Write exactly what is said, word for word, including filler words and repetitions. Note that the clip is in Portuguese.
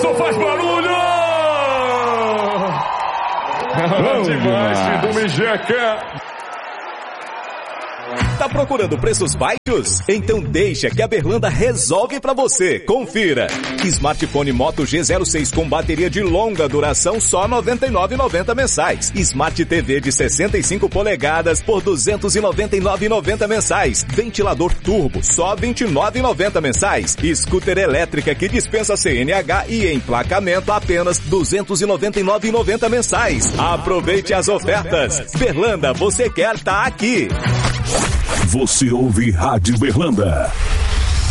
Isso faz barulho! Bom demais, do Mijeca. Tá procurando preços baixos? Então deixa que a Berlanda resolve pra você. Confira. Smartphone Moto G zero seis com bateria de longa duração só noventa e nove reais e noventa centavos mensais. Smart T V de sessenta e cinco polegadas por duzentos e noventa e nove reais e noventa centavos mensais. Ventilador turbo só vinte e nove reais e noventa centavos mensais. Scooter elétrica que dispensa C N H e emplacamento apenas duzentos e noventa e nove reais e noventa centavos mensais. Aproveite as ofertas. Berlanda, você quer tá aqui. Você ouve Rádio Berlanda.